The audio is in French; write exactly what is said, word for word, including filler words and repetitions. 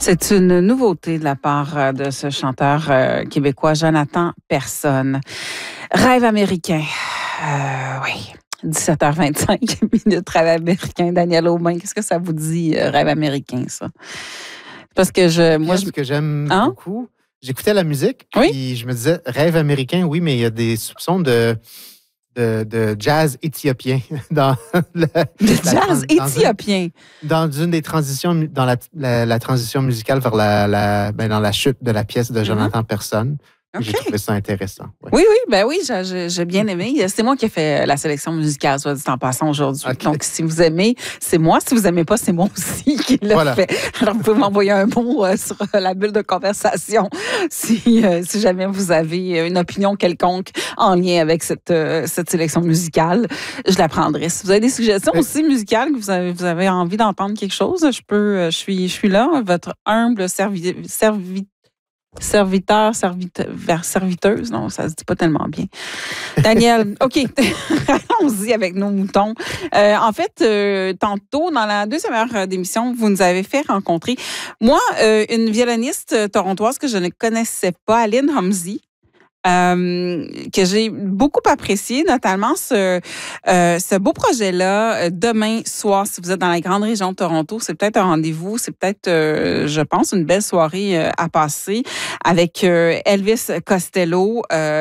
C'est une nouveauté de la part de ce chanteur euh, québécois, Jonathan Personne. Rêve américain. Euh, oui. dix-sept heures vingt-cinq minutes, rêve américain. Daniel Aubin, qu'est-ce que ça vous dit, euh, rêve américain, ça? Parce que je. Moi, ce je... que j'aime hein? beaucoup, j'écoutais la musique, puis oui? je me disais, rêve américain, oui, mais il y a des soupçons de. De, de jazz éthiopien dans le, de jazz la, éthiopien dans une, dans une des transitions dans la, la, la transition musicale vers la, la ben dans la chute de la pièce de Jonathan mm-hmm. Personne. Okay. J'ai trouvé ça intéressant. Ouais. Oui, oui, ben oui, j'ai, j'ai bien aimé. C'est moi qui ai fait la sélection musicale, soit dit en passant aujourd'hui. Okay. Donc, si vous aimez, c'est moi. Si vous n'aimez pas, c'est moi aussi qui l'ai voilà. fait. Alors, vous pouvez m'envoyer un mot euh, sur la bulle de conversation si, euh, si jamais vous avez une opinion quelconque en lien avec cette, euh, cette sélection musicale. Je la prendrai. Si vous avez des suggestions oui. aussi musicales, que vous avez, vous avez envie d'entendre quelque chose, je peux, je suis, je suis là, votre humble serviteur. Servi- Serviteur, serviteur, serviteuse, non, ça se dit pas tellement bien. Daniel, OK, allons-y avec nos moutons. Euh, en fait, euh, tantôt, dans la deuxième heure d'émission, vous nous avez fait rencontrer, moi, euh, une violoniste torontoise que je ne connaissais pas, Aline Homsey. Euh, que j'ai beaucoup apprécié, notamment ce, euh, ce beau projet-là. Demain soir, si vous êtes dans la grande région de Toronto, c'est peut-être un rendez-vous, c'est peut-être, euh, je pense, une belle soirée euh, à passer avec euh, Elvis Costello. Euh,